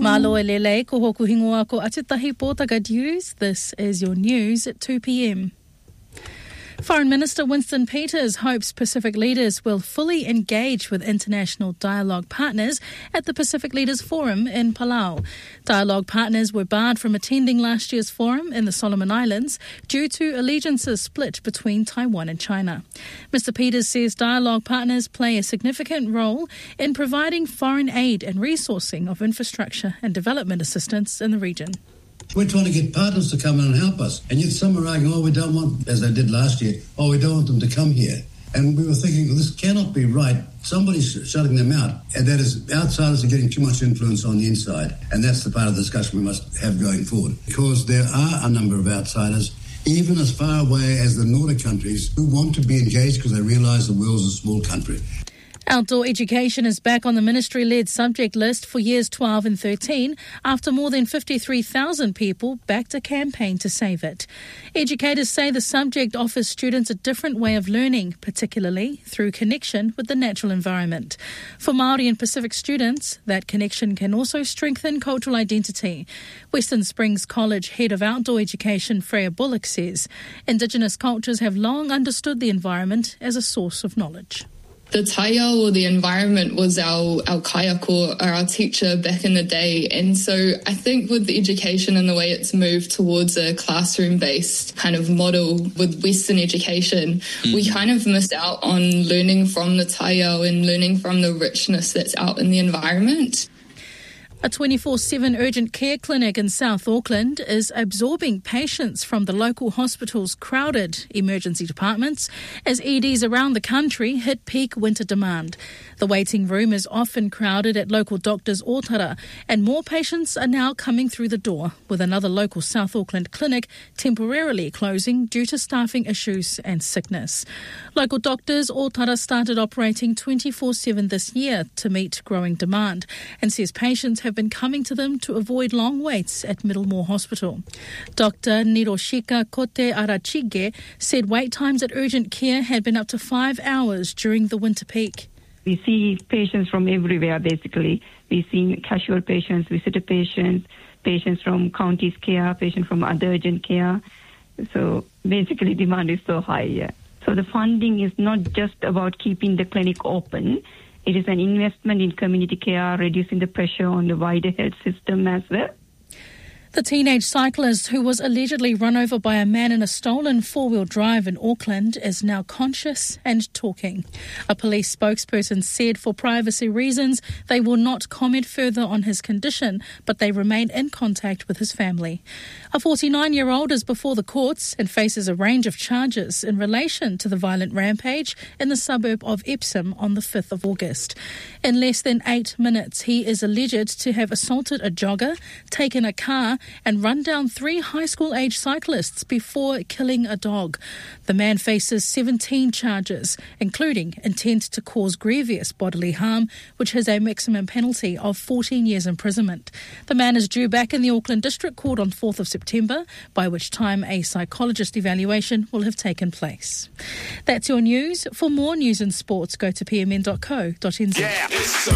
Malo e lele, ko hoku hingoa ko Atutahi Pōtaka News. This is your news at 2 p.m. Foreign Minister Winston Peters hopes Pacific leaders will fully engage with international dialogue partners at the Pacific Leaders Forum in Palau. Dialogue partners were barred from attending last year's forum in the Solomon Islands due to allegiances split between Taiwan and China. Mr. Peters says dialogue partners play a significant role in providing foreign aid and resourcing of infrastructure and development assistance in the region. We're trying to get partners to come in and help us. And yet some are arguing, we don't want, as they did last year, we don't want them to come here. And we were thinking, this cannot be right. Somebody's shutting them out. And that is, outsiders are getting too much influence on the inside. And that's the part of the discussion we must have going forward. Because there are a number of outsiders, even as far away as the Nordic countries, who want to be engaged because they realise the world's a small country. Outdoor education is back on the ministry-led subject list for years 12 and 13 after more than 53,000 people backed a campaign to save it. Educators say the subject offers students a different way of learning, particularly through connection with the natural environment. For Māori and Pacific students, that connection can also strengthen cultural identity. Western Springs College Head of Outdoor Education Freya Bullock says Indigenous cultures have long understood the environment as a source of knowledge. The taiao, or the environment, was our kaiako, or our teacher back in the day. And so I think with the education and the way it's moved towards a classroom-based kind of model with Western education, we kind of miss out on learning from the taiao and learning from the richness that's out in the environment. A 24/7 urgent care clinic in South Auckland is absorbing patients from the local hospital's crowded emergency departments as EDs around the country hit peak winter demand. The waiting room is often crowded at local doctors' Otara, and more patients are now coming through the door, with another local South Auckland clinic temporarily closing due to staffing issues and sickness. Local doctors' Otara started operating 24/7 this year to meet growing demand and says patients have been coming to them to avoid long waits at Middlemore Hospital. Dr. Niroshika Kote Arachige said wait times at urgent care had been up to 5 hours during the winter peak. We see patients from everywhere, basically. We see casual patients, visitor patients, patients from county's care, patients from other urgent care. So basically demand is so high, yeah. So the funding is not just about keeping the clinic open. It is an investment in community care, reducing the pressure on the wider health system as well. The teenage cyclist who was allegedly run over by a man in a stolen four-wheel drive in Auckland is now conscious and talking. A police spokesperson said for privacy reasons they will not comment further on his condition, but they remain in contact with his family. A 49-year-old is before the courts and faces a range of charges in relation to the violent rampage in the suburb of Epsom on the 5th of August. In less than 8 minutes, he is alleged to have assaulted a jogger, taken a car, and run down 3 high school-age cyclists before killing a dog. The man faces 17 charges, including intent to cause grievous bodily harm, which has a maximum penalty of 14 years imprisonment. The man is due back in the Auckland District Court on 4th of September, by which time a psychologist evaluation will have taken place. That's your news. For more news and sports, go to pmn.co.nz.